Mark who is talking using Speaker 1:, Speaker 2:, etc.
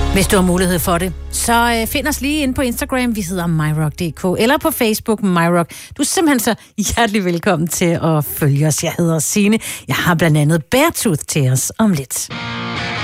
Speaker 1: Hvis du har mulighed for det, så find os lige inde på Instagram. Vi hedder myrock.dk eller på Facebook myrock. Du er simpelthen så hjertelig velkommen til at følge os. Jeg hedder Signe. Jeg har blandt andet Beartooth til os om lidt.